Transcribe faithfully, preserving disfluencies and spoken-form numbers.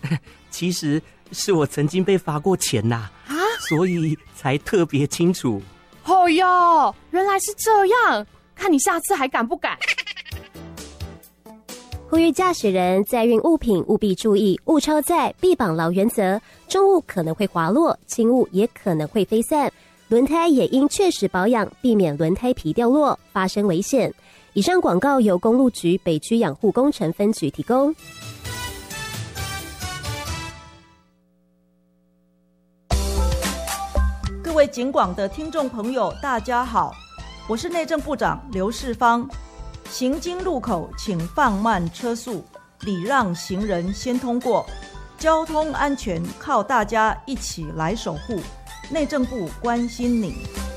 其实是我曾经被罚过钱呐，啊，所以才特别清楚。 哦哟，原来是这样，看你下次还敢不敢。 呼吁驾驶人载运物品务必注意物超载必绑牢原则，重物可能会滑落，轻物也可能会飞散，轮胎也应确实保养，避免轮胎皮掉落发生危险。以上广告由公路局北区养护工程分局提供。 各位警广的听众朋友大家好，我是内政部长刘世芳。行经路口请放慢车速，礼让行人先通过，交通安全靠大家一起来守护。内政部关心你。